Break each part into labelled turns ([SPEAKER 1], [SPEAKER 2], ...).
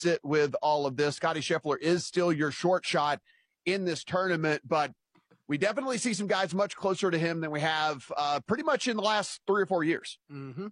[SPEAKER 1] sit with all of this. Scotty Scheffler is still your short shot in this tournament, but we definitely see some guys much closer to him than we have pretty much in the last 3 or 4 years.
[SPEAKER 2] Mm-hmm.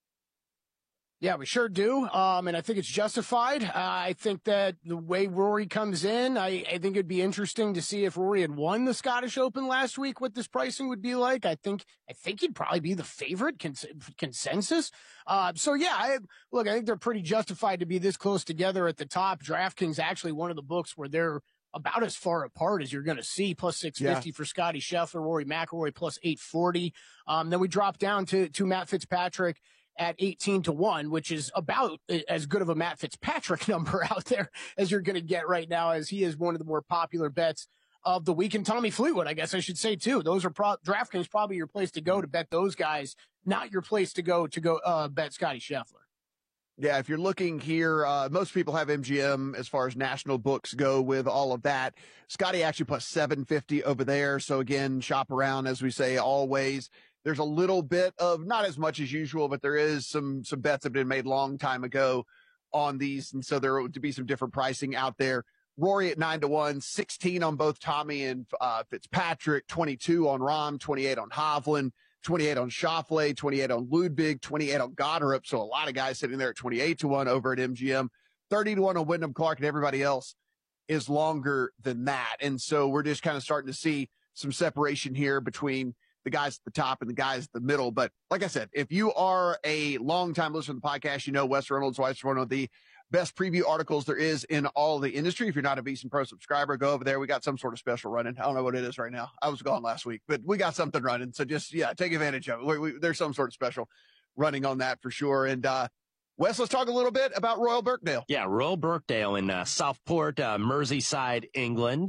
[SPEAKER 2] Yeah, we sure do. And I think it's justified. I think that the way Rory comes in, I think it'd be interesting to see if Rory had won the Scottish Open last week, what this pricing would be like. I think he'd probably be the favorite consensus. So yeah, I think they're pretty justified to be this close together at the top. DraftKings actually one of the books where they're about as far apart as you're going to see, plus 650 for Scotty Scheffler, Rory McIlroy plus 840. Then we drop down to Matt Fitzpatrick at 18-1, which is about as good of a Matt Fitzpatrick number out there as you're going to get right now, as he is one of the more popular bets of the week. And Tommy Fleetwood, I guess I should say too. Those are DraftKings probably your place to go to bet those guys, not your place to go bet Scotty Scheffler.
[SPEAKER 1] Yeah, if you're looking here, most people have MGM as far as national books go with all of that. Scotty actually plus 750 over there. So again, shop around, as we say always. There's a little bit of, not as much as usual, but there is some bets that have been made long time ago on these. And so there would be some different pricing out there. Rory at 9-1, 16 on both Tommy and Fitzpatrick, 22 on Rahm, 28 on Hovland, 28 on Schauffele, 28 on Ludwig, 28 on Goddard. So a lot of guys sitting there at 28-1 over at MGM, 30-1 on Wyndham Clark, and everybody else is longer than that. And so we're just kind of starting to see some separation here between the guys at the top and the guys at the middle. But like I said, if you are a long-time listener to the podcast, you know Wes Reynolds writes one of the best preview articles there is in all the industry. If you're not a VSiN Pro subscriber, go over there. We got some sort of special running. I don't know what it is right now. I was gone last week, but we got something running. So just, take advantage of it. There's some sort of special running on that for sure. And, Wes, let's talk a little bit about Royal Birkdale.
[SPEAKER 3] Yeah, Royal Birkdale in Southport, Merseyside, England.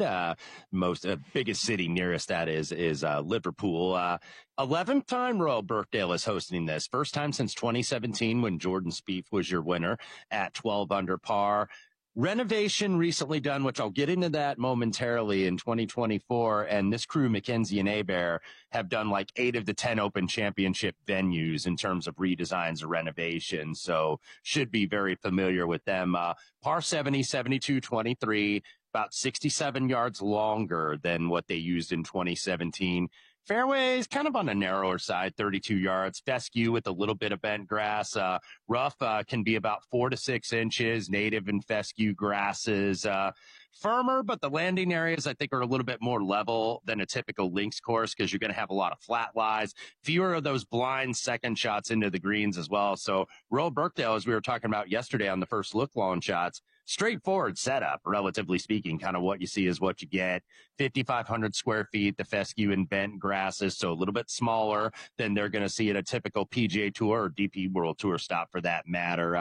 [SPEAKER 3] Biggest city nearest that is Liverpool. 11th time Royal Birkdale is hosting this. First time since 2017 when Jordan Spieth was your winner at 12 under par. Renovation recently done, which I'll get into that momentarily in 2024. And this crew, Mackenzie and Hebert, have done like 8 of the 10 Open Championship venues in terms of redesigns or renovations. So should be very familiar with them. Par 70, 72, 23, about 67 yards longer than what they used in 2017. Fairways kind of on the narrower side, 32 yards. Fescue with a little bit of bent grass. Rough can be about 4 to 6 inches. Native and fescue grasses. Firmer, but the landing areas I think are a little bit more level than a typical links course because you're going to have a lot of flat lies. Fewer of those blind second shots into the greens as well. So Royal Birkdale, as we were talking about yesterday on the first look long shots, straightforward setup, relatively speaking. Kind of what you see is what you get. 5,500 square feet, the fescue and bent grasses, so a little bit smaller than they're going to see at a typical PGA Tour or DP World Tour stop for that matter.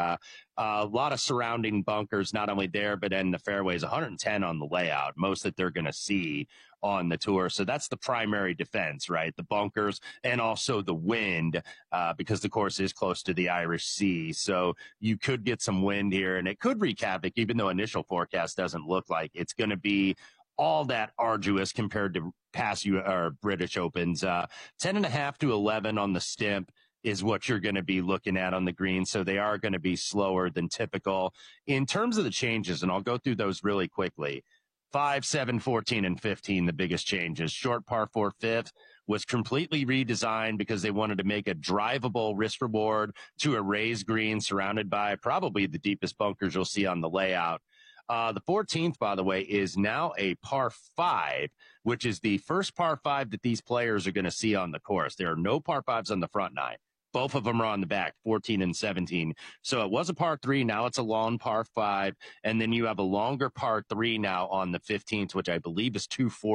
[SPEAKER 3] A lot of surrounding bunkers, not only there, but in the fairways, 110 on the layout, most that they're going to see on the tour. So that's the primary defense, right? The bunkers and also the wind, because the course is close to the Irish Sea. So you could get some wind here and it could wreak havoc, even though initial forecast doesn't look like it's going to be all that arduous compared to past British Opens. 10.5 to 11 on the Stimp is what you're going to be looking at on the green. So they are going to be slower than typical in terms of the changes. And I'll go through those really quickly. 5, 7, 14, and 15, the biggest changes. Short par 4 fifth was completely redesigned because they wanted to make a drivable risk reward to a raised green surrounded by probably the deepest bunkers you'll see on the layout. The 14th, by the way, is now a par 5, which is the first par 5 that these players are going to see on the course. There are no par 5s on the front 9. Both of them are on the back, 14 and 17. So it was a par 3. Now it's a long par 5. And then you have a longer par 3 now on the 15th, which I believe is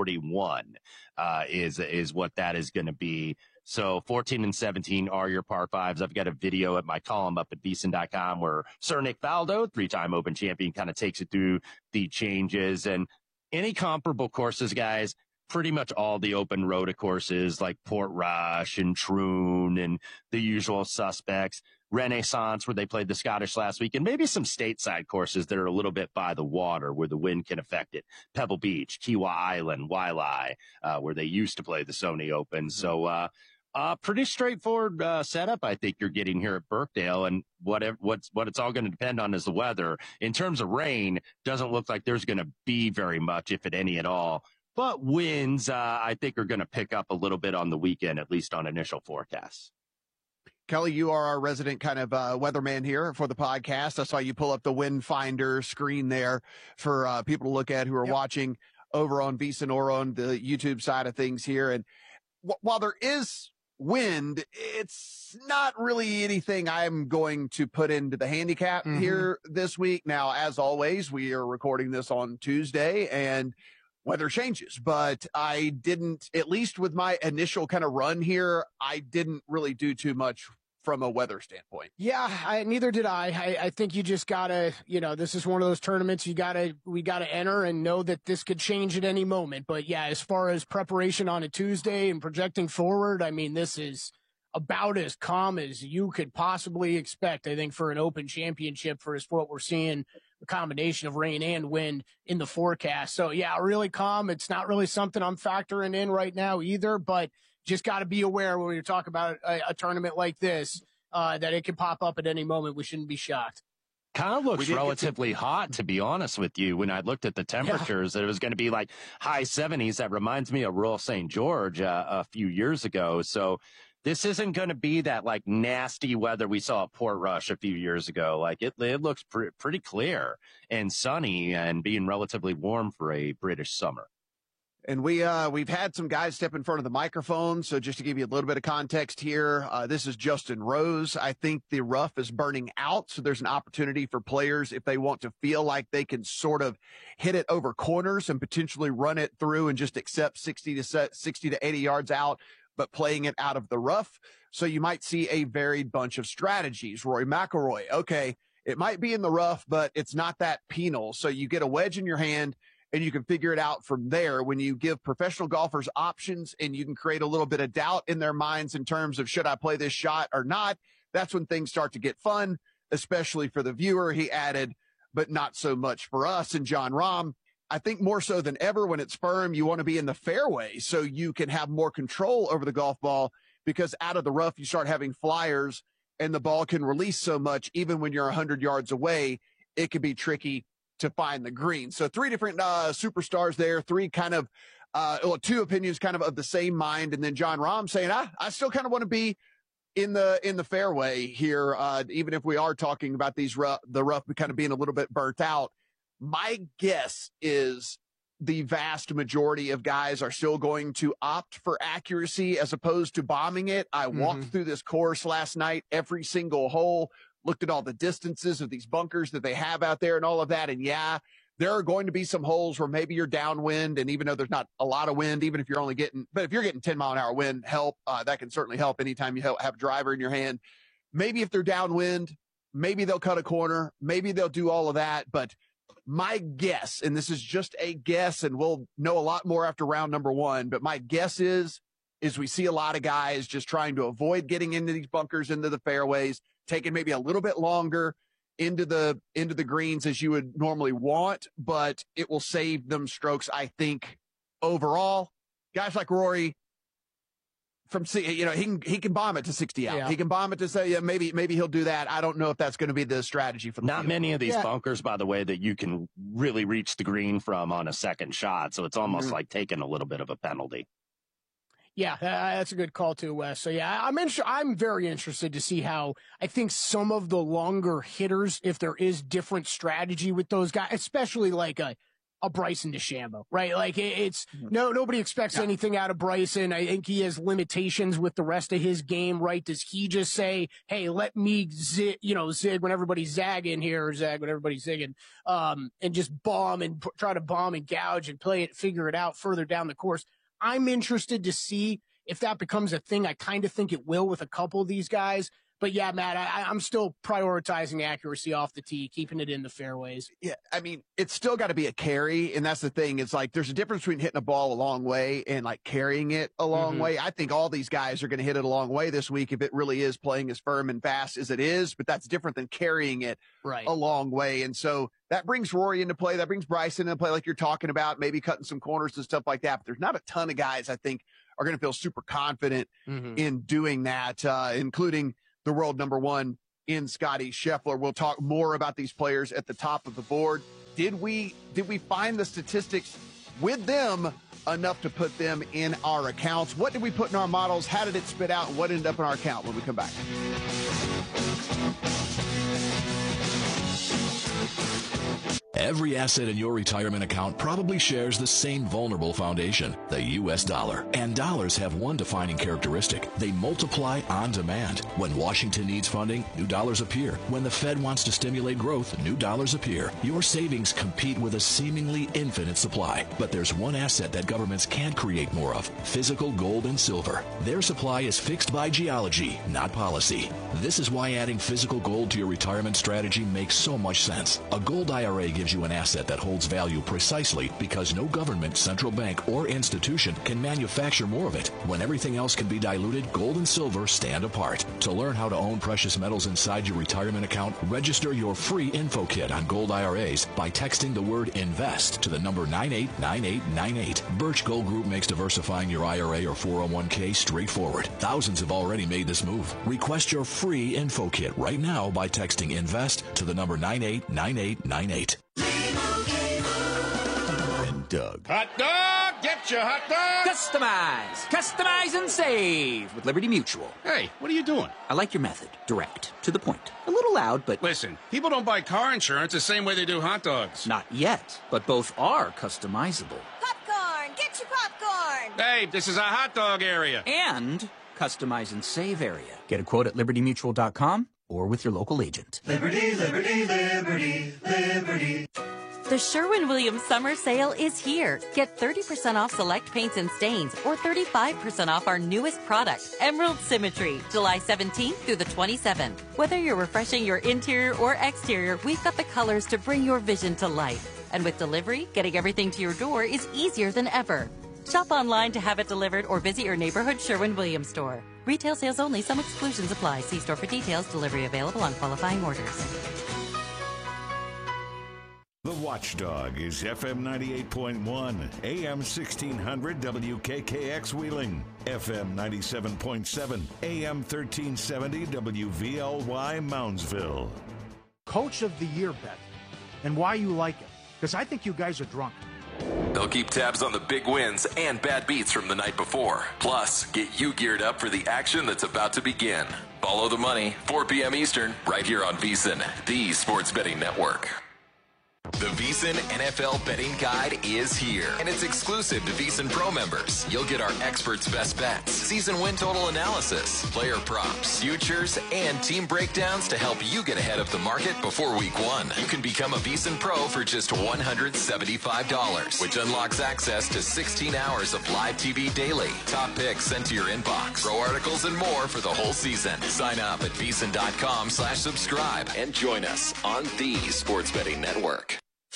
[SPEAKER 3] 241, is what that is going to be. So 14 and 17 are your par 5s. I've got a video at my column up at VSiN.com where Sir Nick Faldo, 3-time Open champion, kind of takes it through the changes. And any comparable courses, guys, pretty much all the open rota courses like Portrush and Troon and the usual suspects, Renaissance where they played the Scottish last week, and maybe some stateside courses that are a little bit by the water where the wind can affect it. Pebble Beach, Kiawah Island, Waialae, where they used to play the Sony Open. So, Pretty straightforward setup, I think you're getting here at Birkdale, and what it's all going to depend on is the weather. In terms of rain, doesn't look like there's going to be very much, if it any at all. But winds, I think, are going to pick up a little bit on the weekend, at least on initial forecasts.
[SPEAKER 1] Kelly, you are our resident kind of weatherman here for the podcast. I saw you pull up the wind finder screen there for people to look at who are watching over on VSiN or on the YouTube side of things here. And while there is wind, it's not really anything I'm going to put into the handicap here this week. Now, as always, we are recording this on Tuesday and weather changes, but I didn't, at least with my initial kind of run here, I didn't really do too much from a weather standpoint.
[SPEAKER 2] Yeah, neither did I. I think you just gotta, this is one of those tournaments we gotta enter and know that this could change at any moment. But yeah, as far as preparation on a Tuesday and projecting forward, I mean, this is about as calm as you could possibly expect, I think, for an Open Championship for what we're seeing, a combination of rain and wind in the forecast. So yeah, really calm. It's not really something I'm factoring in right now either, but just got to be aware when we talk about a tournament like this, that it can pop up at any moment. We shouldn't be shocked.
[SPEAKER 3] Kind of looks relatively hot, to be honest with you. When I looked at the temperatures, it was going to be like high 70s. That reminds me of Royal St. George a few years ago. So this isn't going to be that like nasty weather we saw at Portrush a few years ago. Like it looks pretty clear and sunny and being relatively warm for a British summer.
[SPEAKER 1] And we've had some guys step in front of the microphone. So just to give you a little bit of context here, this is Justin Rose. I think the rough is burning out. So there's an opportunity for players if they want to feel like they can sort of hit it over corners and potentially run it through and just accept 60 to 80 yards out, but playing it out of the rough. So you might see a varied bunch of strategies. Rory McIlroy. Okay. It might be in the rough, but it's not that penal. So you get a wedge in your hand, and you can figure it out from there. When you give professional golfers options and you can create a little bit of doubt in their minds in terms of should I play this shot or not, that's when things start to get fun, especially for the viewer, he added, but not so much for us. And Jon Rahm, I think more so than ever when it's firm, you want to be in the fairway so you can have more control over the golf ball, because out of the rough, you start having flyers and the ball can release so much. Even when you're 100 yards away, it can be tricky to find the green. So three different superstars there, three kind of two opinions kind of the same mind. And then Jon Rahm saying, I still kind of want to be in the fairway here, even if we are talking about the rough kind of being a little bit burnt out. My guess is the vast majority of guys are still going to opt for accuracy as opposed to bombing it. I walked through this course last night, every single hole, looked at all the distances of these bunkers that they have out there and all of that. And yeah, there are going to be some holes where maybe you're downwind. And even though there's not a lot of wind, even if you're only getting, but if you're getting 10-mile-an-hour wind help, that can certainly help anytime you have a driver in your hand. Maybe if they're downwind, maybe they'll cut a corner, maybe they'll do all of that. But my guess, and this is just a guess, and we'll know a lot more after round number one, but my guess is we see a lot of guys just trying to avoid getting into these bunkers, into the fairways, taking maybe a little bit longer into the greens as you would normally want, but it will save them strokes, I think, overall. Guys like Rory, he can bomb it to 60 out. Yeah. He can bomb it to say, maybe he'll do that. I don't know if that's going to be the strategy for the
[SPEAKER 3] Not many of these bunkers, by the way, that you can really reach the green from on a second shot. So it's almost like taking a little bit of a penalty.
[SPEAKER 2] Yeah, that's a good call too, Wes. So yeah, I'm very interested to see how I think some of the longer hitters, if there is different strategy with those guys, especially like a Bryson DeChambeau, right? Like nobody expects anything out of Bryson. I think he has limitations with the rest of his game, right? Does he just say, hey, let me zig when everybody's zagging here, or zag when everybody's zigging, and just bomb and try to bomb and gouge and figure it out further down the course? I'm interested to see if that becomes a thing. I kind of think it will with a couple of these guys. But yeah, Matt, I'm still prioritizing accuracy off the tee, keeping it in the fairways.
[SPEAKER 1] Yeah, I mean, it's still got to be a carry, and that's the thing. It's like there's a difference between hitting a ball a long way and like carrying it a long way. I think all these guys are going to hit it a long way this week if it really is playing as firm and fast as it is, but that's different than carrying it a long way. And so that brings Rory into play. That brings Bryson into play like you're talking about, maybe cutting some corners and stuff like that. But there's not a ton of guys, I think, are going to feel super confident in doing that, including the world number one in Scotty Scheffler. We'll talk more about these players at the top of the board. Did we find the statistics with them enough to put them in our accounts? What did we put in our models? How did it spit out? And what ended up in our account when we come back?
[SPEAKER 4] Every asset in your retirement account probably shares the same vulnerable foundation, the U.S. dollar. And dollars have one defining characteristic. They multiply on demand. When Washington needs funding, new dollars appear. When the Fed wants to stimulate growth, new dollars appear. Your savings compete with a seemingly infinite supply. But there's one asset that governments can't create more of: physical gold and silver. Their supply is fixed by geology, not policy. This is why adding physical gold to your retirement strategy makes so much sense. A gold IRA gives you an asset that holds value precisely because no government, central bank, or institution can manufacture more of it. When everything else can be diluted, gold and silver stand apart. To learn how to own precious metals inside your retirement account, register your free info kit on gold IRAs by texting the word INVEST to the number 989898. Birch Gold Group makes diversifying your IRA or 401k straightforward. Thousands have already made this move. Request your free info kit right now by texting INVEST to the number 989898. Doug.
[SPEAKER 5] Hot dog! Get your hot dog!
[SPEAKER 6] Customize and save with Liberty Mutual.
[SPEAKER 5] Hey, what are you doing?
[SPEAKER 6] I like your method. Direct. To the point. A little loud, but...
[SPEAKER 5] Listen, people don't buy car insurance the same way they do hot dogs.
[SPEAKER 6] Not yet, but both are customizable.
[SPEAKER 7] Popcorn! Get your popcorn!
[SPEAKER 5] Hey, this is a hot dog area.
[SPEAKER 6] And customize and save area. Get a quote at libertymutual.com or with your local agent.
[SPEAKER 8] Liberty, liberty, liberty, liberty.
[SPEAKER 9] The Sherwin-Williams summer sale is here. Get 30% off select paints and stains or 35% off our newest product, Emerald Symmetry, July 17th through the 27th. Whether you're refreshing your interior or exterior, we've got the colors to bring your vision to life. And with delivery, getting everything to your door is easier than ever. Shop online to have it delivered or visit your neighborhood Sherwin-Williams store. Retail sales only. Some exclusions apply. See store for details. Delivery available on qualifying orders.
[SPEAKER 10] The Watchdog is FM 98.1, AM 1600 WKKX Wheeling, FM 97.7, AM 1370 WVLY Moundsville.
[SPEAKER 11] Coach of the Year bet and why you like it, because I think you guys are drunk.
[SPEAKER 12] They'll keep tabs on the big wins and bad beats from the night before. Plus, get you geared up for the action that's about to begin. Follow the money, 4 p.m. Eastern, right here on VSiN, the sports betting network. The VSiN NFL Betting Guide is here, and it's exclusive to VSiN Pro members. You'll get our experts' best bets, season win total analysis, player props, futures, and team breakdowns to help you get ahead of the market before week 1. You can become a VSiN Pro for just $175, which unlocks access to 16 hours of live TV daily, top picks sent to your inbox, pro articles, and more for the whole season. Sign up at VSiN.com/subscribe and join us on the Sports Betting Network.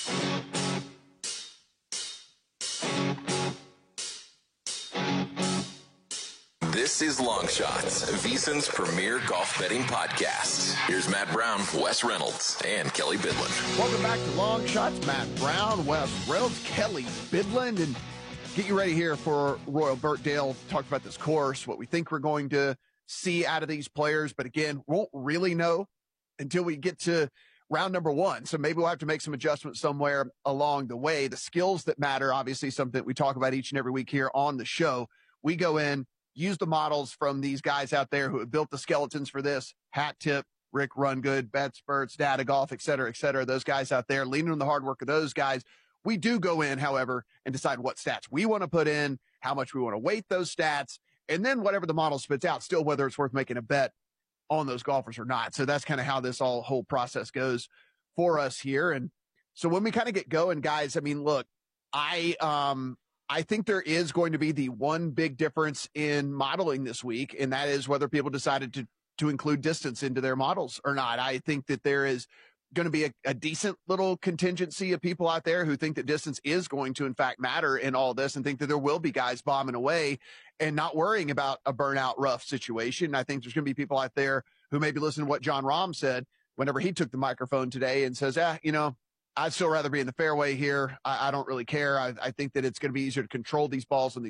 [SPEAKER 12] This is Long Shots, VSiN's premier golf betting podcast. Here's Matt Brown, Wes Reynolds, and Kelly Bidlin.
[SPEAKER 1] Welcome back to Long Shots. Matt Brown, Wes Reynolds, Kelly Bidlin, and get you ready here for Royal Birkdale. Talk about this course, what we think we're going to see out of these players, but again, won't really know until we get to round number 1. So maybe we'll have to make some adjustments somewhere along the way. The skills that matter, obviously something that we talk about each and every week here on the show. We go in, use the models from these guys out there who have built the skeletons for this: Hat Tip, Rick Rungood, BetSperts, Data Golf, et cetera, those guys out there, leaning on the hard work of those guys. We do go in, however, and decide what stats we want to put in, how much we want to weight those stats, and then whatever the model spits out, still whether it's worth making a bet on those golfers or not. So that's kind of how this whole process goes for us here. And so when we kind of get going, guys, I mean, look, I think there is going to be the one big difference in modeling this week, and that is whether people decided to include distance into their models or not. I think that there is going to be a decent little contingency of people out there who think that distance is going to, in fact, matter in all this, and think that there will be guys bombing away and not worrying about a burnout rough situation. I think there's going to be people out there who maybe listen to what John Rahm said whenever he took the microphone today and says, I'd still rather be in the fairway here. I don't really care. I think that it's going to be easier to control these balls on these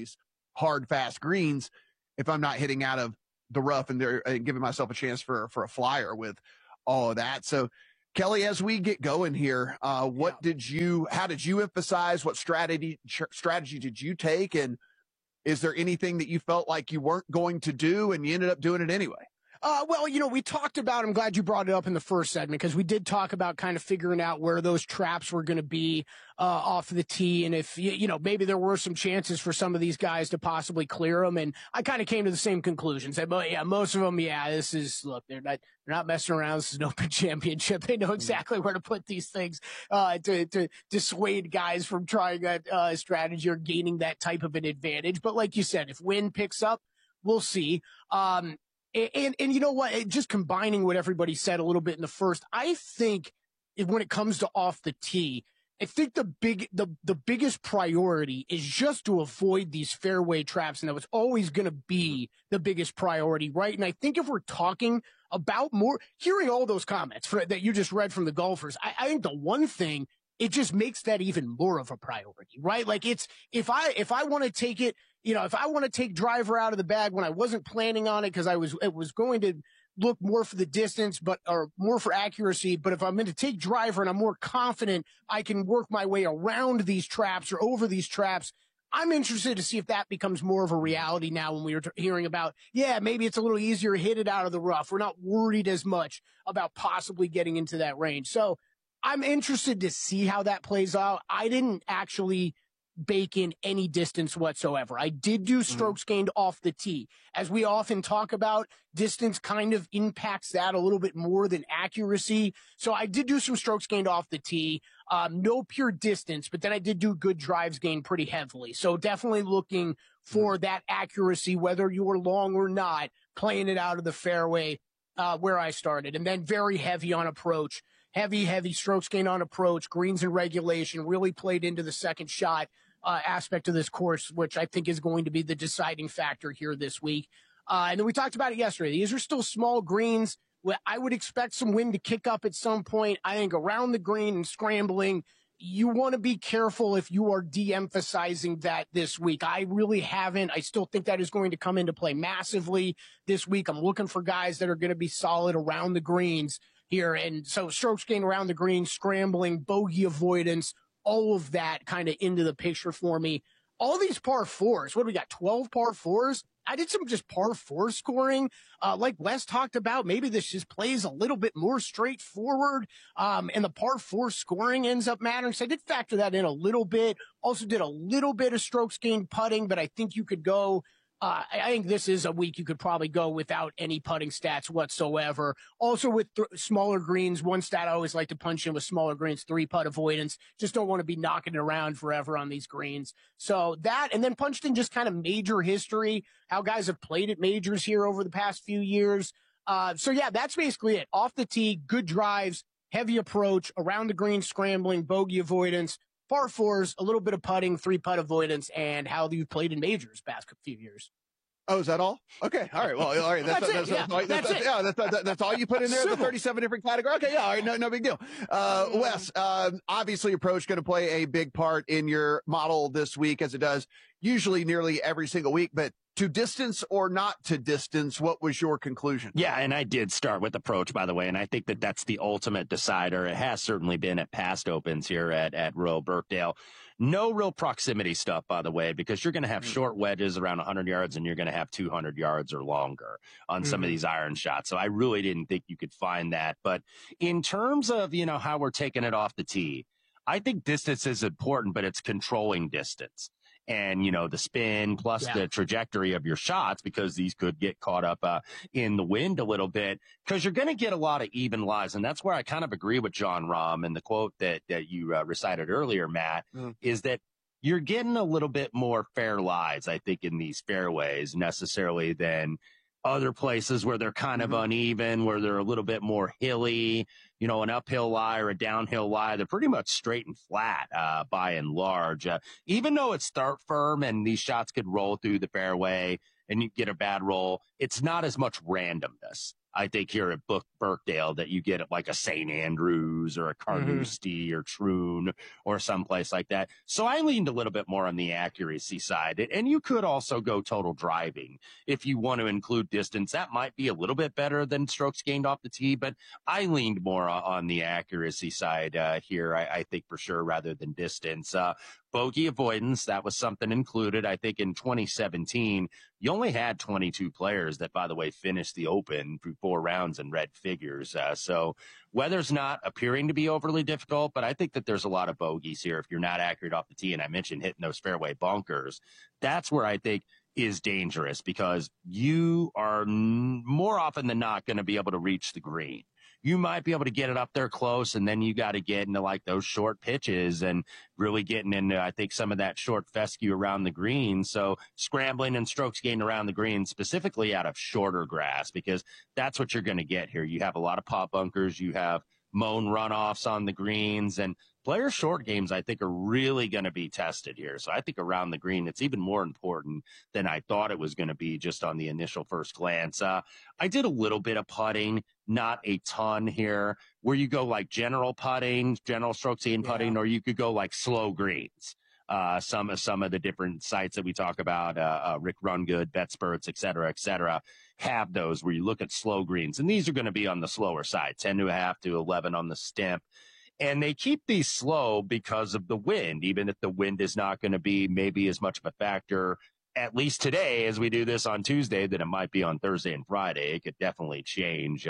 [SPEAKER 1] hard, fast greens if I'm not hitting out of the rough and giving myself a chance for a flyer with all of that. So, Kelly, as we get going here, how did you emphasize? What strategy did you take? And is there anything that you felt like you weren't going to do and you ended up doing it anyway?
[SPEAKER 2] Well, we talked about, I'm glad you brought it up in the first segment, because we did talk about kind of figuring out where those traps were going to be off the tee. And if, maybe there were some chances for some of these guys to possibly clear them. And I kind of came to the same conclusions. Most of them, they're not messing around. This is an Open Championship. They know exactly where to put these things to dissuade guys from trying that strategy or gaining that type of an advantage. But like you said, if wind picks up, we'll see. And you know what? Just combining what everybody said a little bit in the first, I think when it comes to off the tee, I think the biggest priority is just to avoid these fairway traps, and that was always going to be the biggest priority, right? And I think if we're talking about hearing all those comments that you just read from the golfers, I think the one thing, it just makes that even more of a priority, right? Like if I want to take it, if I want to take driver out of the bag when I wasn't planning on it because it was going to look more for the distance, or more for accuracy. But if I'm going to take driver and I'm more confident I can work my way around these traps or over these traps, I'm interested to see if that becomes more of a reality now when we were hearing about, maybe it's a little easier to hit it out of the rough. We're not worried as much about possibly getting into that range. So I'm interested to see how that plays out. I didn't actually bake in any distance whatsoever. I did do strokes gained off the tee. As we often talk about, distance kind of impacts that a little bit more than accuracy. So I did do some strokes gained off the tee. No pure distance, but then I did do good drives gained pretty heavily. So definitely looking for that accuracy, whether you were long or not, playing it out of the fairway where I started. And then very heavy on approach. Heavy strokes gained on approach, greens and regulation really played into the second shot aspect of this course, which I think is going to be the deciding factor here this week. And then we talked about it yesterday. These are still small greens. I would expect some wind to kick up at some point. I think around the green and scrambling, you want to be careful if you are de-emphasizing that this week. I really haven't. I still think that is going to come into play massively this week. I'm looking for guys that are going to be solid around the greens here. And so strokes gained around the green, scrambling, bogey avoidance, all of that kind of into the picture for me. All these par fours, what do we got? 12 par fours? I did some just par four scoring. Like Wes talked about, maybe this just plays a little bit more straightforward. And the par four scoring ends up mattering. So I did factor that in a little bit. Also did a little bit of strokes gained putting, but I think you could go, I think this is a week you could probably go without any putting stats whatsoever. Also with smaller greens, one stat I always like to punch in with smaller greens, 3-putt avoidance. Just don't want to be knocking it around forever on these greens. So that, and then punched in just kind of major history, how guys have played at majors here over the past few years. So yeah, that's basically it. Off the tee, good drives, heavy approach, around the green, scrambling, bogey avoidance, par fours, a little bit of putting, 3-putt avoidance, and how you've played in majors past few years.
[SPEAKER 1] Oh, is that all? Okay. All right. Well, all right. That's it. That's all you put in there, the 37 different categories. Okay. Yeah. All right. No big deal. Wes, obviously approach going to play a big part in your model this week, as it does usually nearly every single week, but to distance or not to distance, what was your conclusion?
[SPEAKER 3] Yeah, and I did start with approach, by the way, and I think that that's the ultimate decider. It has certainly been at past opens here at Royal Birkdale. No real proximity stuff, by the way, because you're going to have short wedges around 100 yards and you're going to have 200 yards or longer on some of these iron shots. So I really didn't think you could find that. But in terms of, how we're taking it off the tee, I think distance is important, but it's controlling distance. And, the spin plus the trajectory of your shots, because these could get caught up in the wind a little bit, because you're going to get a lot of even lies. And that's where I kind of agree with Jon Rahm and the quote that you recited earlier, Matt, is that you're getting a little bit more fair lies, I think, in these fairways necessarily than other places where they're kind of uneven, where they're a little bit more hilly, an uphill lie or a downhill lie. They're pretty much straight and flat, by and large. Even though it's start firm and these shots could roll through the fairway and you get a bad roll, it's not as much randomness I think here at Birkdale that you get at like a St. Andrews or a Carnoustie or Troon or someplace like that. So I leaned a little bit more on the accuracy side. And you could also go total driving if you want to include distance. That might be a little bit better than strokes gained off the tee, but I leaned more on the accuracy side here, I think for sure, rather than distance. Bogey avoidance, that was something included. I think in 2017, you only had 22 players that, by the way, finished the Open through 4 rounds in red figures. So weather's not appearing to be overly difficult, but I think that there's a lot of bogeys here if you're not accurate off the tee. And I mentioned hitting those fairway bunkers. That's where I think is dangerous because you are more often than not going to be able to reach the green. You might be able to get it up there close, and then you got to get into like those short pitches and really getting into, I think, some of that short fescue around the green. So scrambling and strokes gained around the green, specifically out of shorter grass, because that's what you're going to get here. You have a lot of pop bunkers. You have mown runoffs on the greens, and player short games, I think, are really going to be tested here. So I think around the green, it's even more important than I thought it was going to be just on the initial first glance. I did a little bit of putting, not a ton here, where you go like general putting, general strokes gained putting, or you could go like slow greens. Some of the different sites that we talk about, Rick Rungood, BetSperts, et cetera, have those where you look at slow greens. And these are going to be on the slower side, 10.5 to 11 on the stimp. And they keep these slow because of the wind, even if the wind is not going to be maybe as much of a factor, at least today, as we do this on Tuesday, than it might be on Thursday and Friday. It could definitely change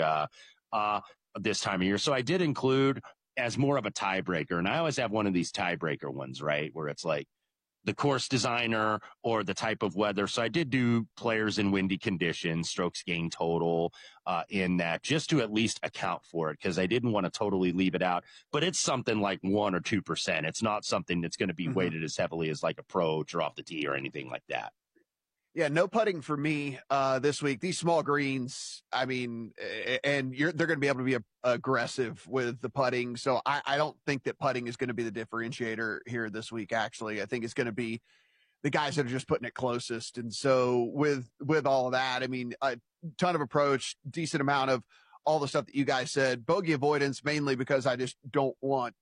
[SPEAKER 3] this time of year. So I did include as more of a tiebreaker. And I always have one of these tiebreaker ones, right, where it's like the course designer or the type of weather. So I did do players in windy conditions, strokes gained total in that, just to at least account for it, because I didn't want to totally leave it out. But it's something like 1 or 2%. It's not something that's going to be weighted as heavily as like approach or off the tee or anything like that.
[SPEAKER 1] Yeah, no putting for me this week. These small greens, I mean, and they're going to be able to be aggressive with the putting. So I don't think that putting is going to be the differentiator here this week, actually. I think it's going to be the guys that are just putting it closest. And so with all of that, I mean, a ton of approach, decent amount of all the stuff that you guys said. Bogey avoidance, mainly because I just don't want,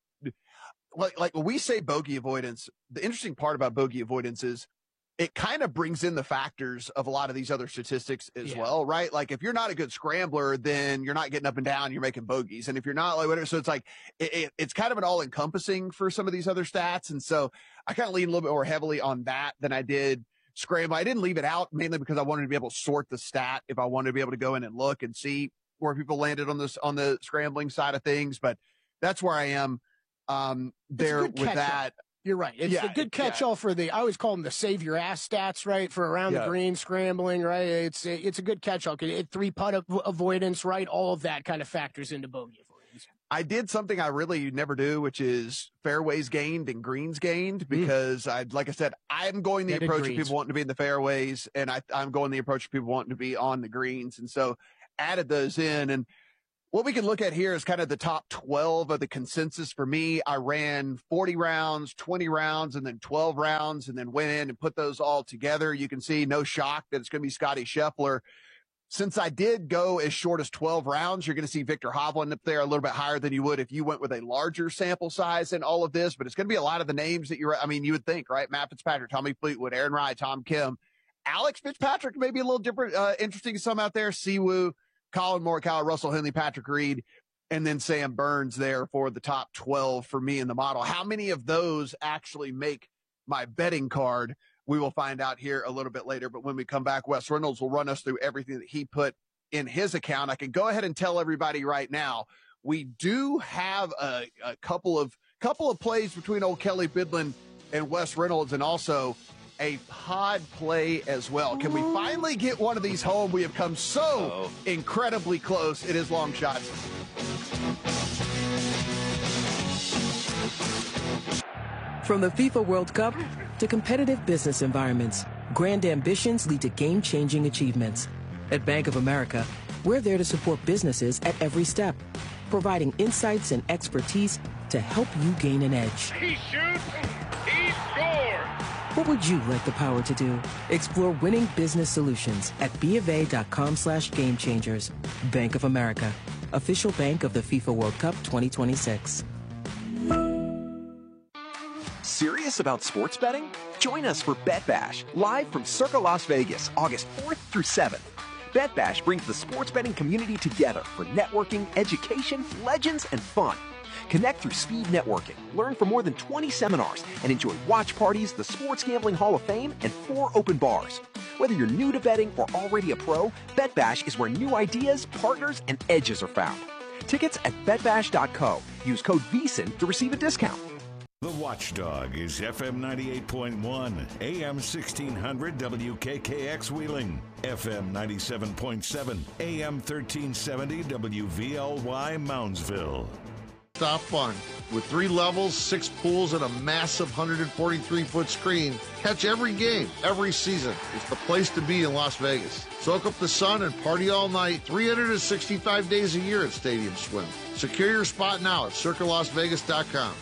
[SPEAKER 1] like when we say bogey avoidance, the interesting part about bogey avoidance is it kind of brings in the factors of a lot of these other statistics as well, right? Like if you're not a good scrambler, then you're not getting up and down, you're making bogeys. And if you're not like whatever, so it's like, it's kind of an all encompassing for some of these other stats. And so I kind of lean a little bit more heavily on that than I did scramble. I didn't leave it out mainly because I wanted to be able to sort the stat if I wanted to be able to go in and look and see where people landed on this, on the scrambling side of things. But that's where I am there with that.
[SPEAKER 2] You're right. It's a good catch-all for I always call them the save your ass stats, right? For around the green scrambling, right? It's a good catch-all. 3-putt avoidance, right? All of that kind of factors into bogey avoidance.
[SPEAKER 1] I did something I really never do, which is fairways gained and greens gained, because like I said, I'm going the approach of people wanting to be in the fairways, and I'm going the approach of people wanting to be on the greens. And so added those in. And what we can look at here is kind of the top 12 of the consensus for me. I ran 40 rounds, 20 rounds, and then 12 rounds, and then went in and put those all together. You can see no shock that it's going to be Scottie Scheffler. Since I did go as short as 12 rounds, you're going to see Victor Hovland up there a little bit higher than you would if you went with a larger sample size in all of this. But it's going to be a lot of the names that you would think, right? Matt Fitzpatrick, Tommy Fleetwood, Aaron Rai, Tom Kim. Alex Fitzpatrick may be a little different, interesting to some out there. Siwoo, Colin Morikawa, Russell Henley, Patrick Reed, and then Sam Burns there for the top 12 for me in the model. How many of those actually make my betting card? We will find out here a little bit later. But when we come back, Wes Reynolds will run us through everything that he put in his account. I can go ahead and tell everybody right now, we do have a couple of plays between old Kelly Bidlin and Wes Reynolds, and also a pod play as well. Can we finally get one of these home? We have come so incredibly close. It is Long Shots.
[SPEAKER 13] From the FIFA World Cup to competitive business environments, grand ambitions lead to game-changing achievements. At Bank of America, we're there to support businesses at every step, providing insights and expertise to help you gain an edge.
[SPEAKER 14] He shoots, he scores!
[SPEAKER 13] What would you like the power to do? Explore winning business solutions at BofA.com/gamechangers. Bank of America, official bank of the FIFA World Cup 2026.
[SPEAKER 14] Serious about sports betting? Join us for Bet Bash, live from Circa Las Vegas, August 4th through 7th. Bet Bash brings the sports betting community together for networking, education, legends, and fun. Connect through speed networking, learn from more than 20 seminars, and enjoy watch parties, the Sports Gambling Hall of Fame, and 4 open bars. Whether you're new to betting or already a pro, Bet Bash is where new ideas, partners, and edges are found. Tickets at betbash.co. Use code VSIN to receive a discount.
[SPEAKER 10] The Watchdog is FM 98.1, AM 1600 WKKX Wheeling, FM 97.7, AM 1370 WVLY Moundsville.
[SPEAKER 15] Stop fun. With 3 levels, 6 pools, and a massive 143-foot screen, catch every game, every season. It's the place to be in Las Vegas. Soak up the sun and party all night, 365 days a year at Stadium Swim. Secure your spot now at circalasvegas.com.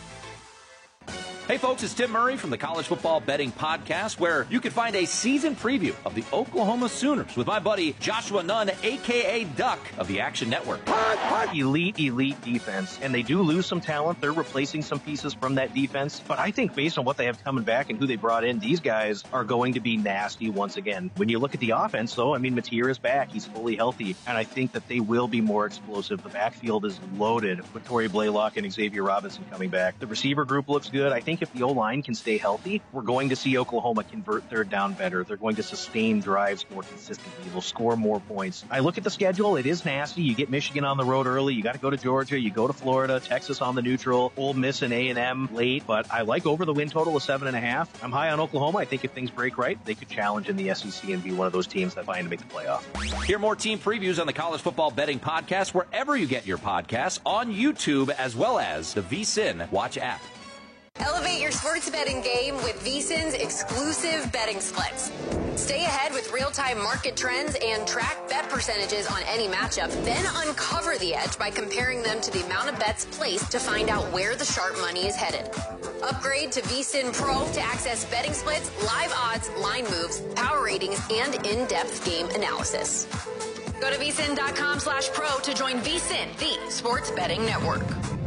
[SPEAKER 16] Hey folks, it's Tim Murray from the College Football Betting Podcast, where you can find a season preview of the Oklahoma Sooners with my buddy Joshua Nunn, a.k.a. Duck of the Action Network.
[SPEAKER 17] Elite defense, and they do lose some talent. They're replacing some pieces from that defense, but I think based on what they have coming back and who they brought in, these guys are going to be nasty once again. When you look at the offense, though, I mean, Mateer is back. He's fully healthy, and I think that they will be more explosive. The backfield is loaded with Torrey Blaylock and Xavier Robinson coming back. The receiver group looks good. I think if the O-line can stay healthy, we're going to see Oklahoma convert third down better. They're going to sustain drives more consistently. They'll score more points. I look at the schedule. It is nasty. You get Michigan on the road early. You got to go to Georgia. You go to Florida, Texas on the neutral, Ole Miss and A&M late. But I like over the win total of 7.5. I'm high on Oklahoma. I think if things break right, they could challenge in the SEC and be one of those teams that find to make the playoff.
[SPEAKER 16] Hear more team previews on the College Football Betting Podcast wherever you get your podcasts, on YouTube, as well as the VSiN Watch app.
[SPEAKER 18] Elevate your sports betting game with VSiN's exclusive betting splits. Stay ahead with real-time market trends and track bet percentages on any matchup, then uncover the edge by comparing them to the amount of bets placed to find out where the sharp money is headed. Upgrade to VSiN Pro to access betting splits, live odds, line moves, power ratings, and in-depth game analysis. Go to VSiN.com/pro to join VSiN, the sports betting network.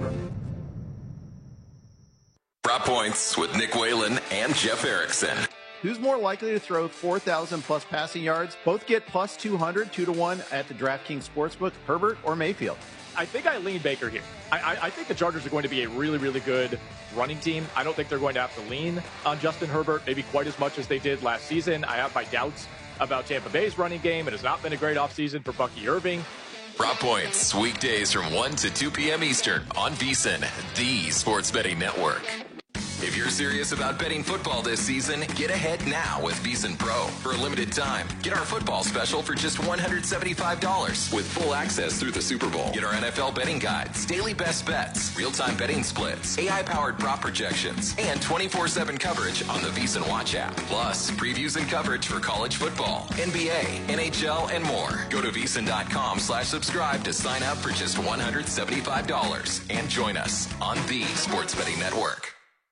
[SPEAKER 12] Drop Points with Nick Whalen and Jeff Erickson.
[SPEAKER 19] Who's more likely to throw 4,000 plus passing yards? Both get plus 200, 2-1 at the DraftKings Sportsbook, Herbert or Mayfield.
[SPEAKER 20] I think I lean Baker here. I think the Chargers are going to be a really, really good running team. I don't think they're going to have to lean on Justin Herbert maybe quite as much as they did last season. I have my doubts about Tampa Bay's running game. It has not been a great offseason for Bucky Irving.
[SPEAKER 12] Drop Points, weekdays from 1 to 2 p.m. Eastern on VSiN, the sports betting network. If you're serious about betting football this season, get ahead now with VSiN Pro. For a limited time, get our football special for just $175 with full access through the Super Bowl. Get our NFL betting guides, daily best bets, real-time betting splits, AI-powered prop projections, and 24/7 coverage on the VSiN Watch app. Plus, previews and coverage for college football, NBA, NHL, and more. Go to VSiN.com/subscribe to sign up for just $175 and join us on the Sports Betting Network.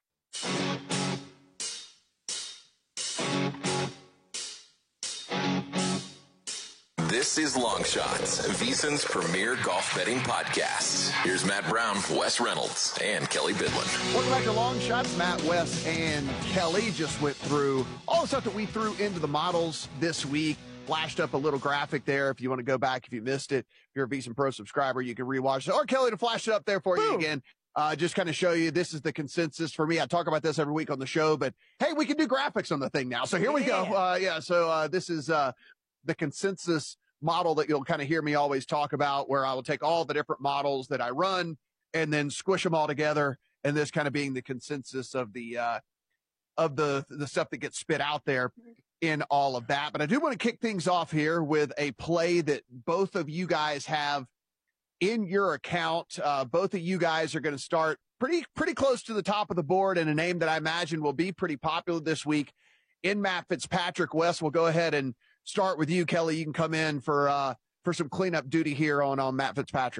[SPEAKER 12] This is Long Shots, VSiN's premier golf betting podcast. Here's Matt Brown, Wes Reynolds, and Kelly Bidlin.
[SPEAKER 1] Welcome back to Long Shots. Matt, Wes, and Kelly just went through all the stuff that we threw into the models this week. Flashed up a little graphic there if you want to go back if you missed it. If you're a VSiN Pro subscriber, you can rewatch it. Or Kelly to flash it up there for you again. Just kind of show you this is the consensus for me. I talk about this every week on the show, but hey, we can do graphics on the thing now. So here we go. So this is the consensus model that you'll kind of hear me always talk about, where I will take all the different models that I run and then squish them all together. And this kind of being the consensus of the stuff that gets spit out there in all of that. But I do want to kick things off here with a play that both of you guys have in your account. Both of you guys are going to start pretty close to the top of the board, and a name that I imagine will be pretty popular this week in Matt Fitzpatrick. Wes, we'll go ahead and start with you. Kelly, you can come in for some cleanup duty here on Matt Fitzpatrick.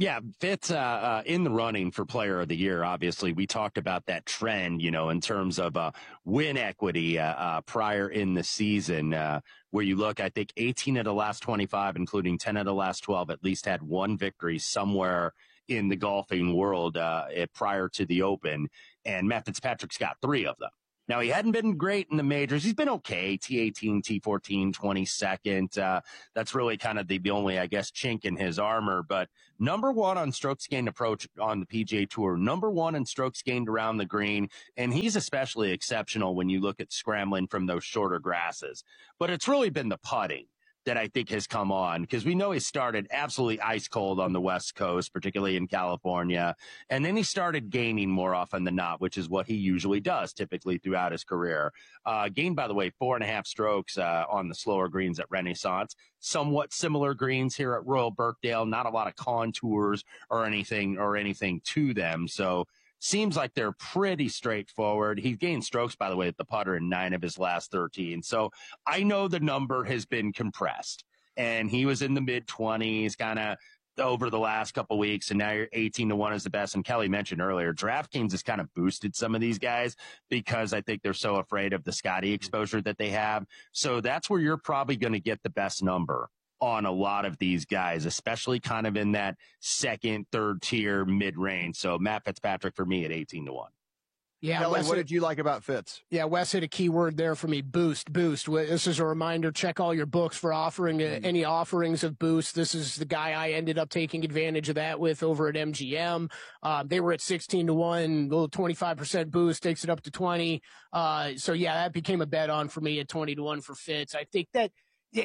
[SPEAKER 3] Yeah, Fitz in the running for player of the year. Obviously, we talked about that trend, in terms of win equity prior in the season, where you look, I think 18 of the last 25, including 10 of the last 12, at least had one victory somewhere in the golfing world prior to the Open. And Matt Fitzpatrick's got 3 of them. Now, he hadn't been great in the majors. He's been okay, T18, T14, 22nd. That's really kind of the only, I guess, chink in his armor. But number 1 on strokes gained approach on the PGA Tour, number 1 in strokes gained around the green. And he's especially exceptional when you look at scrambling from those shorter grasses. But it's really been the putting that I think has come on, because we know he started absolutely ice cold on the West Coast, particularly in California. And then he started gaining more often than not, which is what he usually does typically throughout his career. Gained, by the way, 4.5 strokes on the slower greens at Renaissance. Somewhat similar greens here at Royal Birkdale, not a lot of contours or anything to them. So seems like they're pretty straightforward. He's gained strokes, by the way, at the putter in 9 of his last 13. So I know the number has been compressed, and he was in the mid-20s kind of over the last couple of weeks, and now you're 18-1 is the best. And Kelly mentioned earlier, DraftKings has kind of boosted some of these guys because I think they're so afraid of the Scotty exposure that they have. So that's where you're probably going to get the best number on a lot of these guys, especially kind of in that second, third tier mid-range. So Matt Fitzpatrick for me at 18-1.
[SPEAKER 2] Yeah,
[SPEAKER 1] Kelly,
[SPEAKER 2] Wes,
[SPEAKER 1] what did you like about Fitz?
[SPEAKER 2] Yeah, Wes hit a key word there for me, boost. This is a reminder, check all your books for offering any offerings of boost. This is the guy I ended up taking advantage of that with over at MGM. They were at 16-1, little 25% boost, takes it up to 20. So yeah, that became a bet on for me at 20-1 for Fitz. I think that,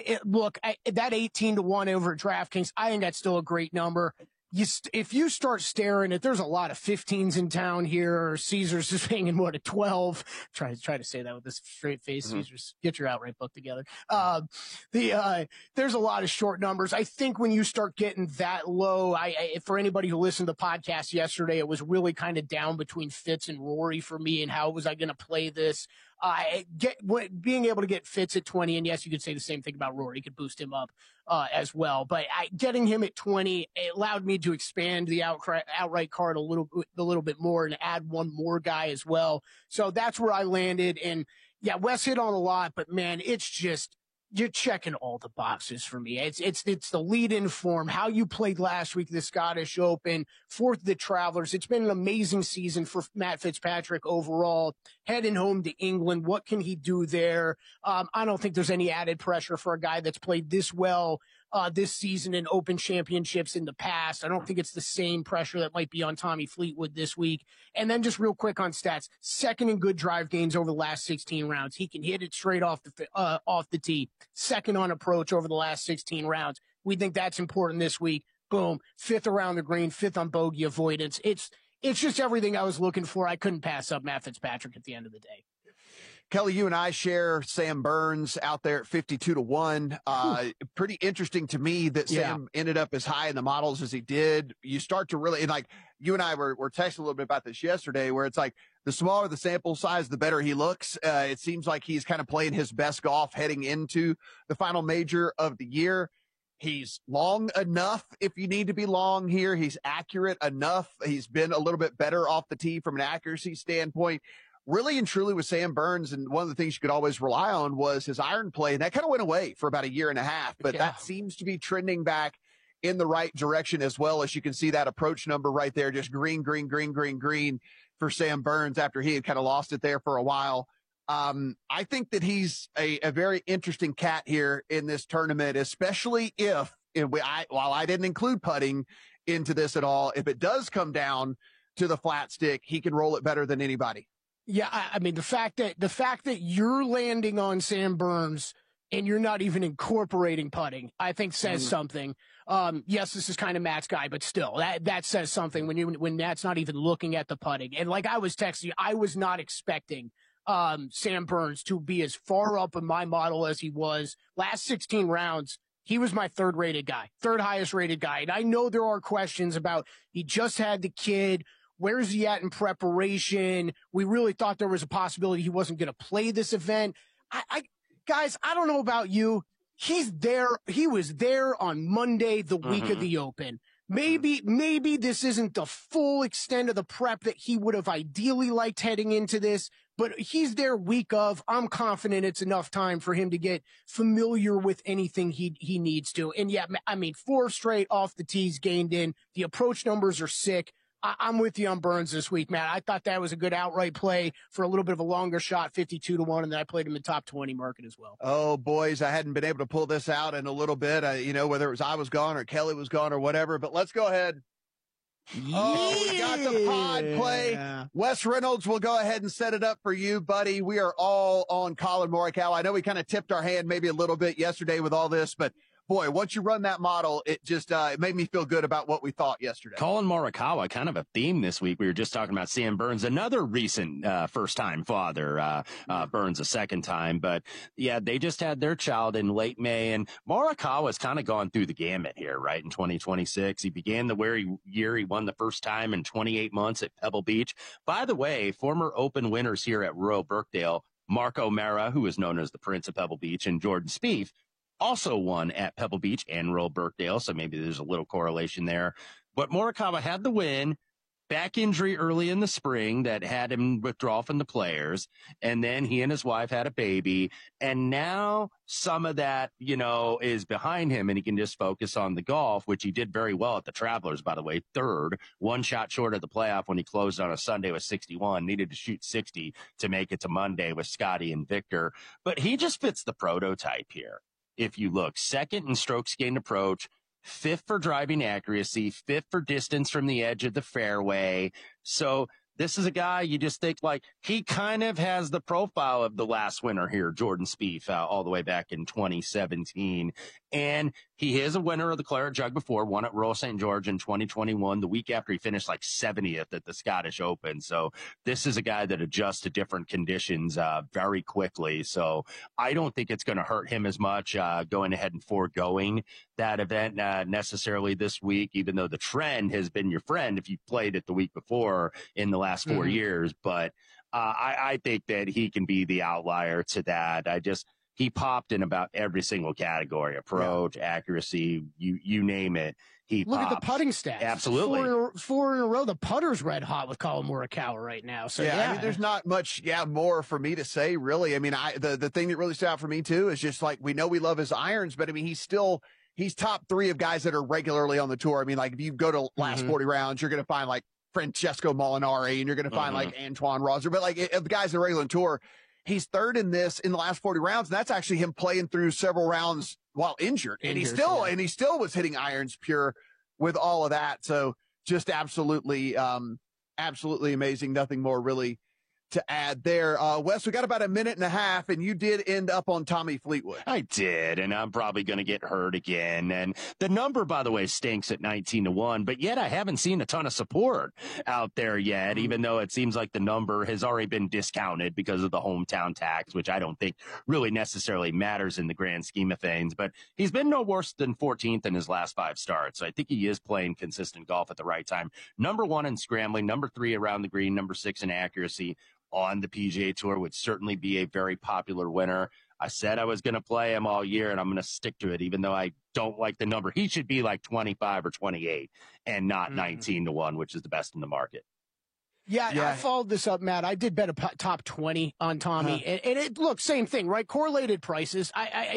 [SPEAKER 2] that 18-1 over at DraftKings, I think that's still a great number. If you start staring at, there's a lot of 15s in town here. Caesars is hanging a 12. Try to say that with this straight face. Mm-hmm. Caesars, get your outright book together. There's a lot of short numbers. I think when you start getting that low, for anybody who listened to the podcast yesterday, it was really kind of down between Fitz and Rory for me, and how was I going to play this? Being able to get Fitz at 20, and yes, you could say the same thing about Rory. You could boost him up as well. But getting him at 20, it allowed me to expand the outright card a little bit more and add one more guy as well. So that's where I landed. And yeah, Wes hit on a lot, but man, it's just, you're checking all the boxes for me. It's the lead-in form, how you played last week, the Scottish Open, fourth the Travelers. It's been an amazing season for Matt Fitzpatrick overall. Heading home to England, what can he do there? I don't think there's any added pressure for a guy that's played this well this season in Open championships in the past. I don't think it's the same pressure that might be on Tommy Fleetwood this week. And then just real quick on stats, second in good drive gains over the last 16 rounds. He can hit it straight off the tee. Second on approach over the last 16 rounds. We think that's important this week. Boom. Fifth around the green, fifth on bogey avoidance. It's just everything I was looking for. I couldn't pass up Matt Fitzpatrick at the end of the day.
[SPEAKER 1] Kelly, you and I share Sam Burns out there at 52-1. Pretty interesting to me that Sam ended up as high in the models as he did. You start to really, like, you and I were texting a little bit about this yesterday, where it's like the smaller the sample size, the better he looks. It seems like he's kind of playing his best golf heading into the final major of the year. He's long enough if you need to be long here. He's accurate enough. He's been a little bit better off the tee from an accuracy standpoint. Really and truly with Sam Burns, and one of the things you could always rely on was his iron play, and that kind of went away for about a year and a half, but that seems to be trending back in the right direction as well. As you can see that approach number right there, just green for Sam Burns after he had kind of lost it there for a while. I think that he's a very interesting cat here in this tournament, especially while I didn't include putting into this at all, if it does come down to the flat stick, he can roll it better than anybody.
[SPEAKER 2] Yeah, I mean, the fact that you're landing on Sam Burns and you're not even incorporating putting, I think says something. Yes, this is kind of Matt's guy, but still, that says something when Matt's not even looking at the putting. And like I was texting you, I was not expecting Sam Burns to be as far up in my model as he was. Last 16 rounds, he was my third highest rated guy. And I know there are questions about, he just had the kid. Where's he at in preparation? We really thought there was a possibility he wasn't going to play this event. Guys, I don't know about you. He's there. He was there on Monday, the week of the Open. maybe this isn't the full extent of the prep that he would have ideally liked heading into this, but he's there week of. I'm confident it's enough time for him to get familiar with anything he needs to. And yeah, I mean, 4 straight off the tees gained in. The approach numbers are sick. I'm with you on Burns this week, Matt. I thought that was a good outright play for a little bit of a longer shot, 52-1, and then I played him in top 20 market as well.
[SPEAKER 1] Oh, boys, I hadn't been able to pull this out in a little bit, whether it was I was gone or Kelly was gone or whatever, but let's go ahead. Yeah. Oh, we got the pod play. Wes Reynolds will go ahead and set it up for you, buddy. We are all on Colin Morikawa. I know we kind of tipped our hand maybe a little bit yesterday with all this, but boy, once you run that model, it just it made me feel good about what we thought yesterday.
[SPEAKER 3] Colin Morikawa, kind of a theme this week. We were just talking about Sam Burns, another recent first-time father. Burns a second time. But, yeah, they just had their child in late May. And Morikawa's kind of gone through the gamut here, right, in 2026. He began the year he won the first time in 28 months at Pebble Beach. By the way, former Open winners here at Royal Birkdale, Mark O'Mara, who is known as the Prince of Pebble Beach, and Jordan Spieth, also won at Pebble Beach and Royal Birkdale, so maybe there's a little correlation there. But Morikawa had the win, back injury early in the spring that had him withdraw from the Players, and then he and his wife had a baby, and now some of that, is behind him, and he can just focus on the golf, which he did very well at the Travelers, by the way, third, 1 shot short of the playoff when he closed on a Sunday with 61, needed to shoot 60 to make it to Monday with Scotty and Victor, but he just fits the prototype here. If you look, second in strokes gained approach, 5th for driving accuracy, 5th for distance from the edge of the fairway. So this is a guy you just think he kind of has the profile of the last winner here, Jordan Spieth, all the way back in 2017. And he is a winner of the Claret Jug before, won at Royal St. George in 2021, the week after he finished 70th at the Scottish Open. So this is a guy that adjusts to different conditions very quickly. So I don't think it's going to hurt him as much going ahead and foregoing that event necessarily this week, even though the trend has been your friend if you played it the week before in the last 4 years. But I think that he can be the outlier to that. He popped in about every single category, approach, accuracy, you name it.
[SPEAKER 2] Look at the putting stats.
[SPEAKER 3] Absolutely.
[SPEAKER 2] Four in a row. The putter's red hot with Colin Morikawa right now. So
[SPEAKER 1] I mean, there's not much, more for me to say, really. I mean, the thing that really stood out for me, too, is just we know we love his irons, but I mean, he's top 3 of guys that are regularly on the tour. I mean, if you go to last 40 rounds, you're going to find Francesco Molinari and you're going to find Antoine Rosser, but of the guys that are regular on tour, he's third in this in the last 40 rounds. And that's actually him playing through several rounds while injured. And he still was hitting irons pure with all of that. So just absolutely amazing. Nothing more really to add there. Wes, we got about a minute and a half, and you did end up on Tommy Fleetwood.
[SPEAKER 3] I did, and I'm probably going to get hurt again. And the number, by the way, stinks at 19-1, but yet I haven't seen a ton of support out there yet, even though it seems like the number has already been discounted because of the hometown tax, which I don't think really necessarily matters in the grand scheme of things. But he's been no worse than 14th in his last 5 starts. So I think he is playing consistent golf at the right time. Number 1 in scrambling, number 3 around the green, number 6 in accuracy on the PGA Tour, would certainly be a very popular winner. I said I was going to play him all year, and I'm going to stick to it, even though I don't like the number. He should be 25 or 28 and not 19-1, which is the best in the market.
[SPEAKER 2] Yeah, I followed this up, Matt. I did bet a top 20 on Tommy, and it look, same thing, right? Correlated prices.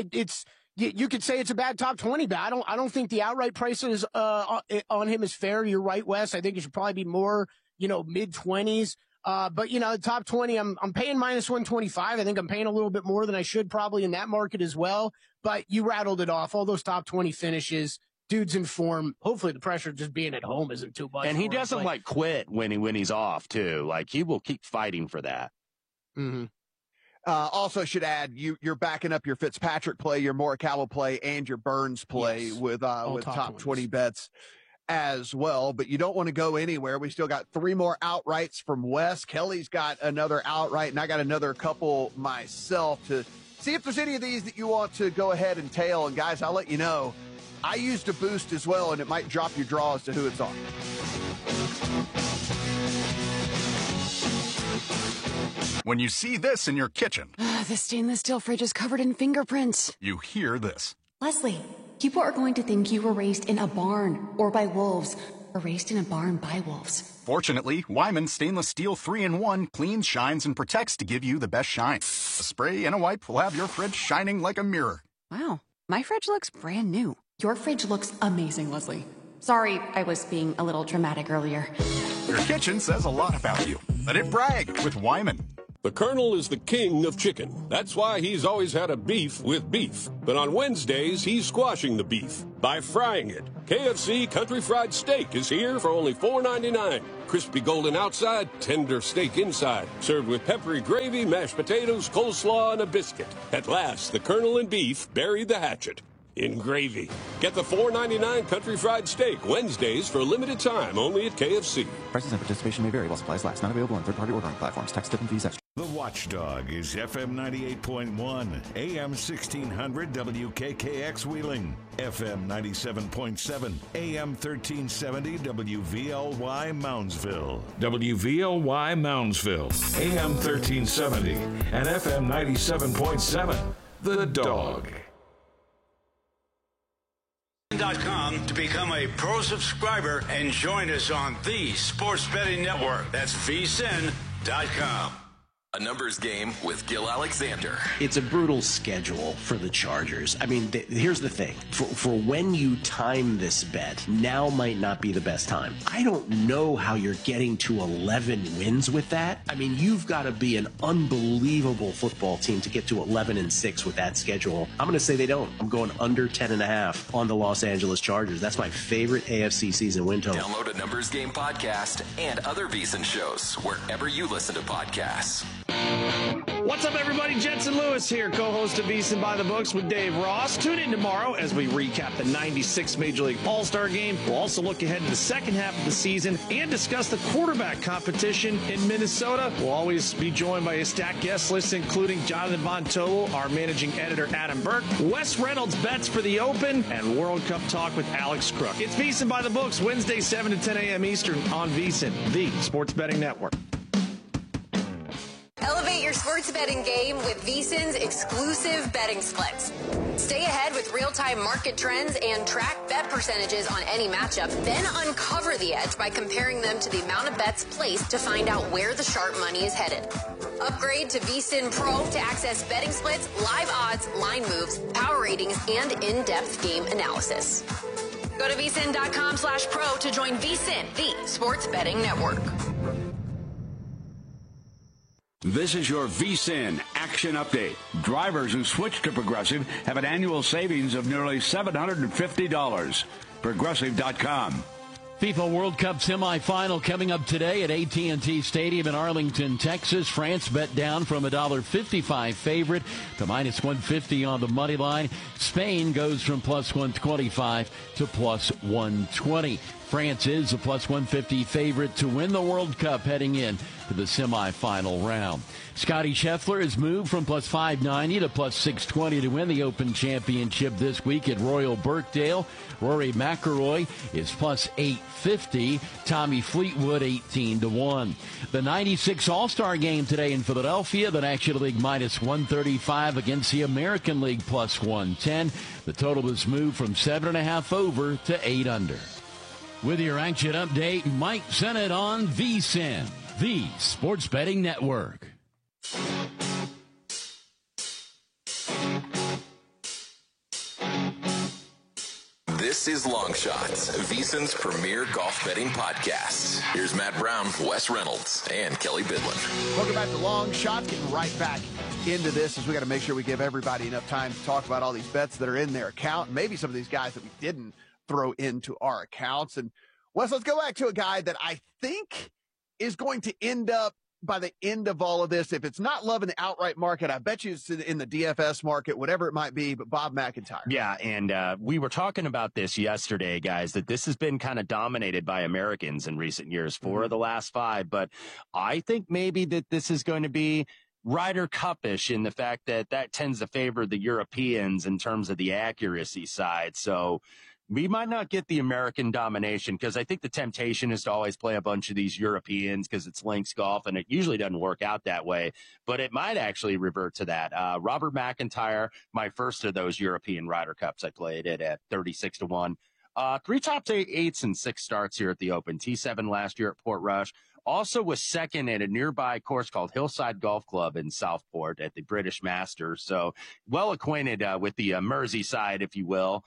[SPEAKER 2] You could say it's a bad top 20, but I don't think the outright prices on him is fair. You're right, Wes. I think it should probably be more, mid 20s. But the top 20, I'm paying minus 125. I think I'm paying a little bit more than I should probably in that market as well. But you rattled it off. All those top 20 finishes, dude's in form. Hopefully the pressure of just being at home isn't too much.
[SPEAKER 3] And he doesn't quit when he's off too. He will keep fighting for that.
[SPEAKER 2] Mm-hmm.
[SPEAKER 1] Also should add, you're backing up your Fitzpatrick play, your Morikawa play, and your Burns play with top 20 bets as well, but you don't want to go anywhere. We still got 3 more outrights from Wes. Kelly's got another outright, and I got another couple myself to see if there's any of these that you want to go ahead and tail. And guys, I'll let you know, I used a boost as well, and it might drop your draw as to who it's on.
[SPEAKER 21] When you see this in your kitchen,
[SPEAKER 22] the stainless steel fridge is covered in fingerprints.
[SPEAKER 21] You hear this.
[SPEAKER 22] Leslie,
[SPEAKER 4] people are going to think you were raised in a barn or by wolves or raised in a barn by wolves.
[SPEAKER 21] Fortunately, Wyman Stainless Steel 3-in-1 cleans, shines, and protects to give you the best shine. A spray and a wipe will have your fridge shining like a mirror.
[SPEAKER 4] Wow, my fridge looks brand new. Your fridge looks amazing, Leslie. Sorry, I was being a little dramatic earlier.
[SPEAKER 21] Your kitchen says a lot about you. Let it brag with Wyman.
[SPEAKER 22] The Colonel is the king of chicken. That's why he's always had a beef with beef. But on Wednesdays, he's squashing the beef by frying it. KFC Country Fried Steak is here for only $4.99. Crispy golden outside, tender steak inside. Served with peppery gravy, mashed potatoes, coleslaw, and a biscuit. At last, the Colonel and beef buried the hatchet in gravy. Get the $4.99 Country Fried Steak Wednesdays for a limited time only at KFC.
[SPEAKER 23] Prices and participation may vary while supplies last. Not available on third-party ordering platforms. Tax, tip, and fees extra.
[SPEAKER 10] The Watchdog is FM 98.1, AM 1600 WKKX Wheeling, FM 97.7, AM 1370 WVLY Moundsville, WVLY Moundsville, AM 1370, and FM 97.7, The Dog.
[SPEAKER 8] VSiN.com to become a pro subscriber and join us on the Sports Betting Network. That's VSiN.com.
[SPEAKER 12] A numbers game with Gil Alexander.
[SPEAKER 24] It's a brutal schedule for the Chargers. I mean, here's the thing. For when you time this bet, now might not be the best time. I don't know how you're getting to 11 wins with that. I mean, you've got to be an unbelievable football team to get to 11-6 with that schedule. I'm going to say they don't. I'm going under 10.5 on the Los Angeles Chargers. That's my favorite AFC season win total.
[SPEAKER 12] Download a Numbers Game podcast and other VSiN shows wherever you listen to podcasts.
[SPEAKER 25] What's up, everybody? Jensen Lewis here, co-host of VSiN by the Books with Dave Ross. Tune in tomorrow as we recap the 96 Major League All-Star Game. We'll also look ahead to the second half of the season and discuss the quarterback competition in Minnesota. We'll always be joined by a stacked guest list, including Jonathan Von Tobel, our managing editor Adam Burke, Wes Reynolds bets for the Open, and World Cup talk with Alex Crook. It's VSiN by the Books, Wednesday, 7 to 10 a.m. Eastern on VSiN, the Sports Betting Network.
[SPEAKER 18] Elevate your sports betting game with VSiN's exclusive betting splits. Stay ahead with real-time market trends and track bet percentages on any matchup, then uncover the edge by comparing them to the amount of bets placed to find out where the sharp money is headed. Upgrade to VSiN Pro to access betting splits, live odds, line moves, power ratings, and in-depth game analysis. Go to VSiN.com/pro to join VSiN, the Sports Betting Network.
[SPEAKER 26] This is your VSiN Action Update. Drivers who switch to Progressive have an annual savings of nearly $750. Progressive.com.
[SPEAKER 27] FIFA World Cup semifinal coming up today at AT&T Stadium in Arlington, Texas. France bet down from $1.55 favorite to -150 on the money line. Spain goes from +125 to +120. France is a +150 favorite to win the World Cup heading in to the semifinal round. Scotty Scheffler has moved from +590 to +620 to win the Open Championship this week at Royal Birkdale. Rory McIlroy is +850. Tommy Fleetwood 18-1. The 96 All-Star Game today in Philadelphia. The National League -135 against the American League +110. The total has moved from 7.5 over to 8 under. With your action update, Mike Sennett on VSiN, the Sports Betting Network.
[SPEAKER 12] This is Long Shots, VSiN's premier golf betting podcast. Here's Matt Brown, Wes Reynolds, and Kelly Bidlin.
[SPEAKER 1] Welcome back to Long Shots. Getting right back into this as we got to make sure we give everybody enough time to talk about all these bets that are in their account, and maybe some of these guys that we didn't throw into our accounts. And Wes, let's go back to a guy that I think is going to end up by the end of all of this. If it's not loving the outright market, I bet you it's in the DFS market, whatever it might be, but Bob McIntyre.
[SPEAKER 3] Yeah, and we were talking about this yesterday, guys, that this has been kind of dominated by Americans in recent years, 4 of the last 5. But I think maybe that this is going to be Ryder Cup-ish in the fact that tends to favor the Europeans in terms of the accuracy side. So we might not get the American domination because I think the temptation is to always play a bunch of these Europeans because it's links golf and it usually doesn't work out that way, but it might actually revert to that. Robert McIntyre, my first of those European Ryder Cups, I played it at 36-1. 3 top 8s and 6 starts here at the Open. T7 last year at Portrush. Also was second at a nearby course called Hillside Golf Club in Southport at the British Masters. So well acquainted with the Merseyside, if you will.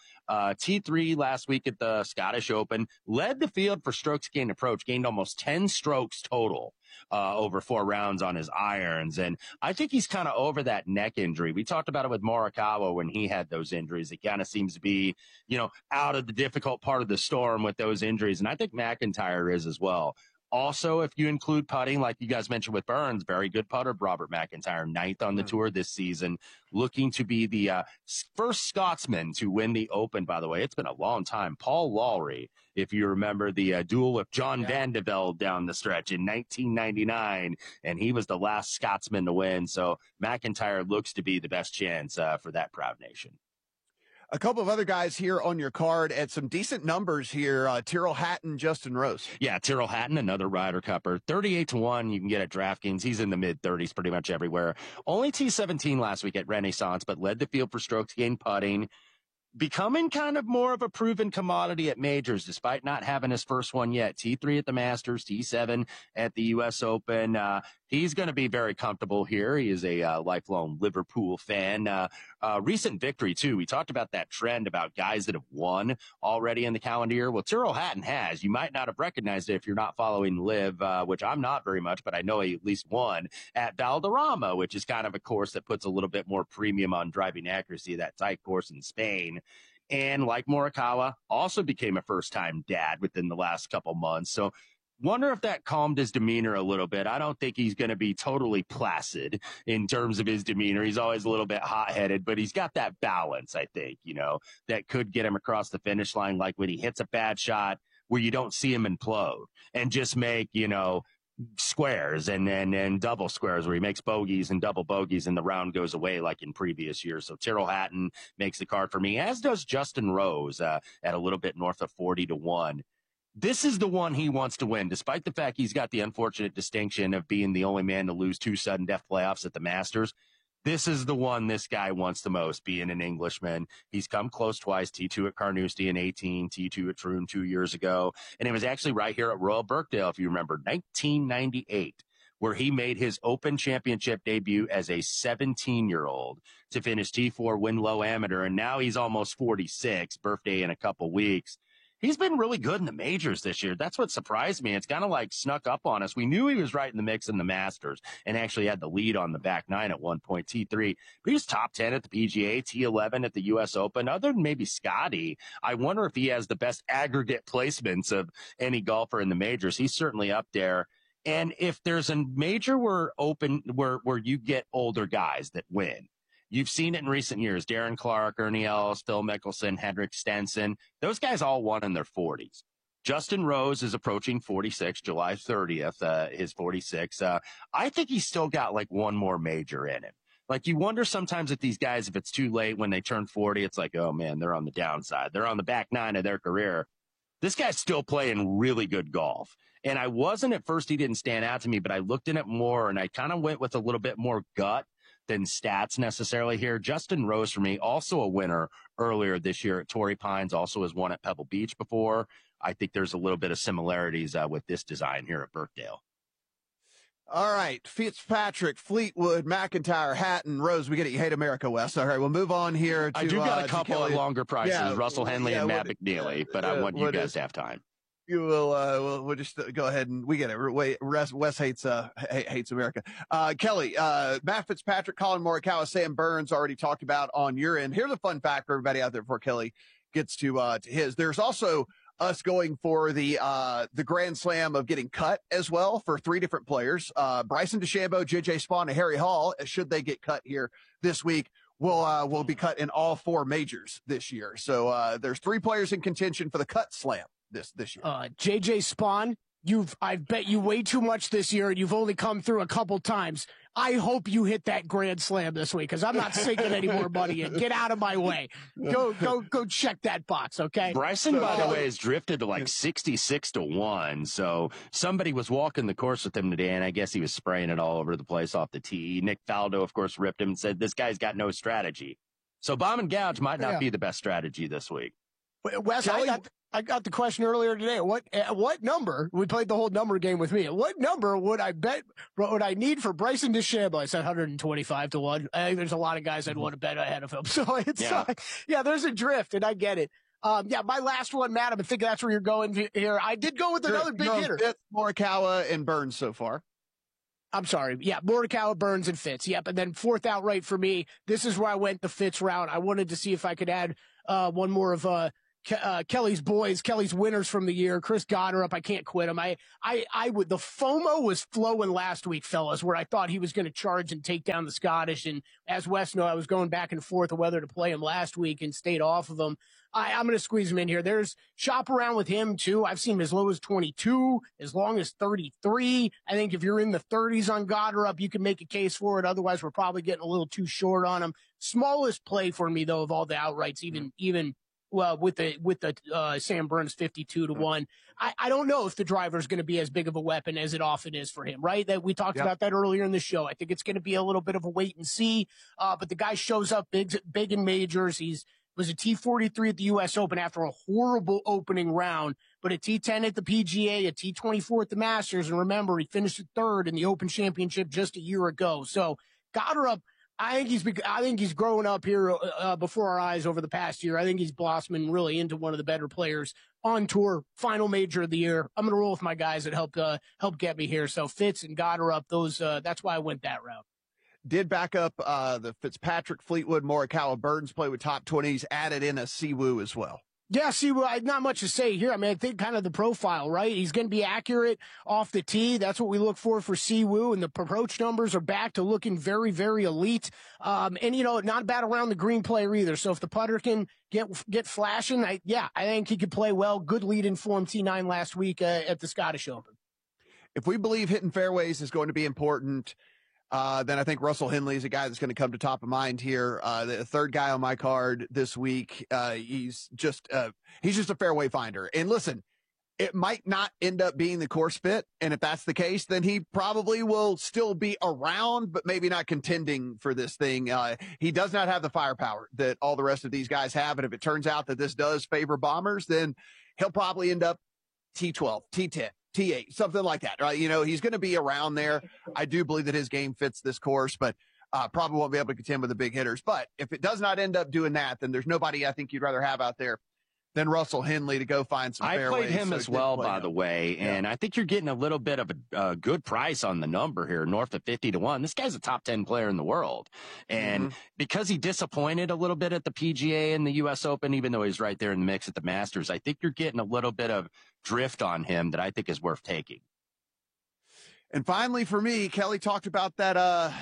[SPEAKER 3] T3 last week at the Scottish Open. Led the field for strokes gained approach. Gained almost 10 strokes total over 4 rounds on his irons. And I think he's kind of over that neck injury. We talked about it with Morikawa when he had those injuries. It kind of seems to be, out of the difficult part of the storm with those injuries. And I think McIntyre is as well. Also, if you include putting, like you guys mentioned with Burns, very good putter, Robert McIntyre, 9th on the tour this season, looking to be the first Scotsman to win the Open, by the way. It's been a long time. Paul Lawrie, if you remember the duel with John Van de Velde down the stretch in 1999, and he was the last Scotsman to win. So McIntyre looks to be the best chance for that proud nation.
[SPEAKER 1] A couple of other guys here on your card at some decent numbers here. Tyrrell Hatton, Justin Rose.
[SPEAKER 3] Yeah, Tyrrell Hatton, another Ryder Cupper. 38-1 you can get at DraftKings. He's in the mid-30s pretty much everywhere. Only T17 last week at Renaissance, but led the field for strokes gained putting. Becoming kind of more of a proven commodity at majors, despite not having his first one yet. T3 at the Masters, T7 at the U.S. Open. He's going to be very comfortable here. He is a lifelong Liverpool fan. Recent victory, too. We talked about that trend about guys that have won already in the calendar year. Well, Tyrrell Hatton has. You might not have recognized it if you're not following Liv, which I'm not very much, but I know he at least won at Valderrama, which is kind of a course that puts a little bit more premium on driving accuracy, that tight course in Spain. And like Morikawa, also became a first-time dad within the last couple months. So wonder if that calmed his demeanor a little bit. I don't think he's going to be totally placid in terms of his demeanor. He's always a little bit hot-headed, but he's got that balance, I think, that could get him across the finish line, like when he hits a bad shot where you don't see him implode and just make, squares and double squares where he makes bogeys and double bogeys and the round goes away like in previous years. So Tyrrell Hatton makes the card for me, as does Justin Rose at a little bit north of 40-1. This is the one he wants to win, despite the fact he's got the unfortunate distinction of being the only man to lose 2 sudden death playoffs at the Masters. This is the one this guy wants the most, being an Englishman. He's come close twice, T2 at Carnoustie in 18, T2 at Troon 2 years ago. And it was actually right here at Royal Birkdale, if you remember, 1998, where he made his Open Championship debut as a 17-year-old to finish T4, win low amateur. And now he's almost 46, birthday in a couple weeks. He's been really good in the majors this year. That's what surprised me. It's kind of like snuck up on us. We knew he was right in the mix in the Masters and actually had the lead on the back 9 at one point, T3. But he was top 10 at the PGA, T11 at the U.S. Open. Other than maybe Scotty, I wonder if he has the best aggregate placements of any golfer in the majors. He's certainly up there. And if there's a major where you get older guys that win, you've seen it in recent years. Darren Clark, Ernie Els, Phil Mickelson, Henrik Stenson. Those guys all won in their 40s. Justin Rose is approaching 46, July 30th, his 46. I think he's still got like one more major in him. Like you wonder sometimes if these guys, if it's too late when they turn 40, it's like, oh man, they're on the downside. They're on the back 9 of their career. This guy's still playing really good golf. And I wasn't at first, he didn't stand out to me, but I looked in it more and I kind of went with a little bit more gut than stats necessarily here. Justin Rose for me, also a winner earlier this year at Torrey Pines, also has won at Pebble Beach before. I think there's a little bit of similarities with this design here at Birkdale.
[SPEAKER 1] All right, Fitzpatrick, Fleetwood, McIntyre, Hatton, Rose. We get it. You hate America, Wes. All right, we'll move on here.
[SPEAKER 3] I do got a couple of longer prices, Russell Henley and Matt McNeely, but I want you guys to have time.
[SPEAKER 1] You will. We'll just go ahead and we get it. Wes hates America. Kelly, Matt Fitzpatrick, Colin Morikawa, Sam Burns already talked about on your end. Here's a fun fact for everybody out there before Kelly gets to his. There's also us going for the Grand Slam of getting cut as well for 3 different players. Bryson DeChambeau, JJ Spaun, and Harry Hall, should they get cut here this week, will be cut in all 4 majors this year. So there's 3 players in contention for the cut slam this year.
[SPEAKER 2] JJ Spaun, I've bet you way too much this year, and you've only come through a couple times. I hope you hit that grand slam this week because I'm not sinking any more money in. Get out of my way. Go check that box, okay?
[SPEAKER 3] Bryson, by the way, has drifted to like 66-1. So somebody was walking the course with him today, and I guess he was spraying it all over the place off the tee. Nick Faldo, of course, ripped him and said, this guy's got no strategy. So bomb and gouge might not be the best strategy this week.
[SPEAKER 2] Wes, I got the question earlier today. What number? We played the whole number game with me. What number would I need for Bryson DeChambeau? I said 125-1. I think there's a lot of guys I'd want to bet ahead of him. So it's there's a drift, and I get it. My last one, Matt. I think that's where you're going here. I did go with another big hitter.
[SPEAKER 1] Fitz, Morikawa, and Burns so far.
[SPEAKER 2] I'm sorry. Yeah, Morikawa, Burns, and Fitz. Yep, and then fourth outright for me. This is where I went the Fitz route. I wanted to see if I could add one more of Kelly's boys, Kelly's winners from the year, Chris Goddard. I can't quit him. The FOMO was flowing last week, fellas, where I thought he was going to charge and take down the Scottish. And as Wes know, I was going back and forth of whether to play him last week and stayed off of him. I'm going to squeeze him in here. There's shop around with him too. I've seen him as low as 22, as long as 33. I think if you're in the 30s on Goddard, you can make a case for it. Otherwise, we're probably getting a little too short on him. Smallest play for me though of all the outrights, even. Well, with the Sam Burns 52-1, I don't know if the driver is going to be as big of a weapon as it often is for him, right? That we talked about that earlier in the show. I think it's going to be a little bit of a wait and see. But the guy shows up big in majors. Was a T43 at the U.S. Open after a horrible opening round, but a T10 at the PGA, a T24 at the Masters, and remember he finished third in the Open Championship just a year ago. So Goddard, I think he's growing up here before our eyes over the past year. I think he's blossoming really into one of the better players on tour. Final major of the year. I'm going to roll with my guys that help get me here. So Fitz and Goddard, that's why I went that route.
[SPEAKER 1] Did back up the Fitzpatrick, Fleetwood, Morikawa, Burns play with top 20s. Added in a Siwoo as well.
[SPEAKER 2] Yeah, Siwoo, not much to say here. I mean, I think kind of the profile, right? He's going to be accurate off the tee. That's what we look for Siwoo, and the approach numbers are back to looking very, very elite. And, not bad around the green player either. So if the putter can get flashing, I think he could play well. Good lead in form T9 last week at the Scottish Open.
[SPEAKER 1] If we believe hitting fairways is going to be important, then I think Russell Henley is a guy that's going to come to top of mind here. The third guy on my card this week. He's just a fairway finder. And listen, it might not end up being the course fit. And if that's the case, then he probably will still be around, but maybe not contending for this thing. He does not have the firepower that all the rest of these guys have. And if it turns out that this does favor bombers, then he'll probably end up T12, T10. T8, something like that, right? He's going to be around there. I do believe that his game fits this course, but probably won't be able to contend with the big hitters. But if it does not end up doing that, then there's nobody I think you'd rather have out there than Russell Henley to go find some fairways.
[SPEAKER 3] I played him as well, by the way, and I think you're getting a little bit of a good price on the number here, north of 50-1. This guy's a top 10 player in the world. And because he disappointed a little bit at the PGA and the U.S. Open, even though he's right there in the mix at the Masters, I think you're getting a little bit of drift on him that I think is worth taking.
[SPEAKER 1] And finally, for me, Kelly talked about that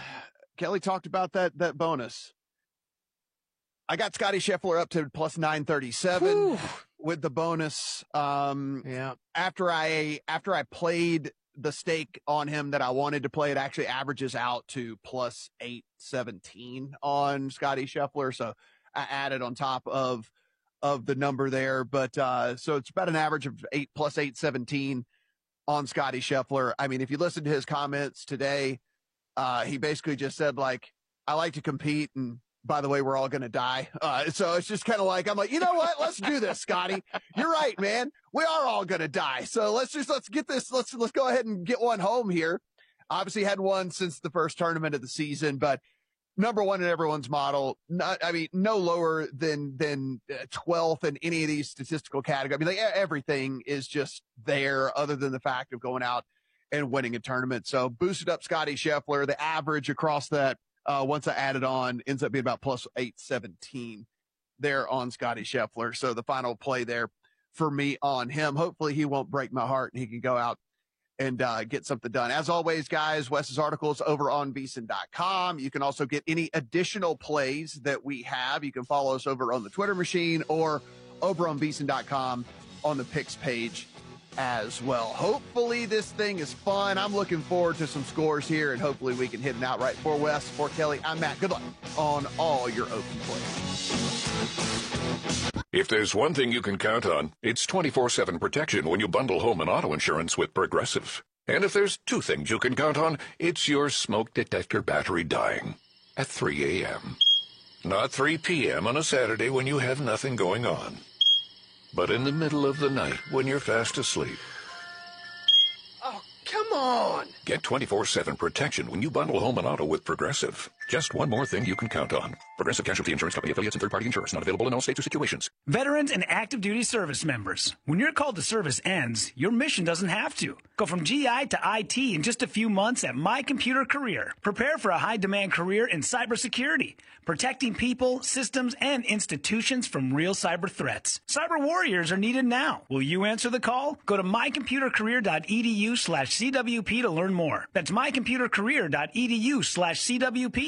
[SPEAKER 1] bonus. I got Scotty Scheffler up to plus 937 with the bonus. After I played the stake on him that I wanted to play, it actually averages out to plus 817 on Scotty Scheffler. So I added on top of the number there, but so it's about an average of plus 817 on Scotty Scheffler. I mean, if you listen to his comments today, he basically just said, like, I like to compete, and by the way, we're all going to die. So it's just kind of like, I'm like, you know what? Let's do this, Scotty. You're right, man. We are all going to die. So let's get this. Let's go ahead and get one home here. Obviously had one since the first tournament of the season, but number one in everyone's model. No lower than 12th in any of these statistical categories. I mean, like, everything is just there other than the fact of going out and winning a tournament. So boosted up Scotty Scheffler. The average across that, once I added on, ends up being about plus 817 there on Scotty Scheffler. So the final play there for me on him. Hopefully he won't break my heart and he can go out and get something done. As always, guys, Wes's articles over on VSiN.com. You can also get any additional plays that we have. You can follow us over on the Twitter machine or over on VSiN.com on the picks page as well. Hopefully this thing is fun. I'm looking forward to some scores here, and hopefully we can hit an outright. For Wes, for Kelly, I'm Matt. Good luck on all your open plays.
[SPEAKER 5] If there's one thing you can count on, it's 24/7 protection when you bundle home and auto insurance with Progressive. And if there's two things you can count on, it's your smoke detector battery dying at 3 a.m. Not 3 p.m. on a Saturday when you have nothing going on, but in the middle of the night when you're fast asleep.
[SPEAKER 2] Oh, come on.
[SPEAKER 5] Get 24/7 protection when you bundle home and auto with Progressive. Just one more thing you can count on. Progressive Casualty Insurance Company, affiliates, and third-party insurers. Not available in all states or situations.
[SPEAKER 6] Veterans and active duty service members. When your call to service ends, your mission doesn't have to. Go from GI to IT in just a few months at My Computer Career. Prepare for a high-demand career in cybersecurity, protecting people, systems, and institutions from real cyber threats. Cyber warriors are needed now. Will you answer the call? Go to mycomputercareer.edu/CWP to learn more. That's mycomputercareer.edu/CWP.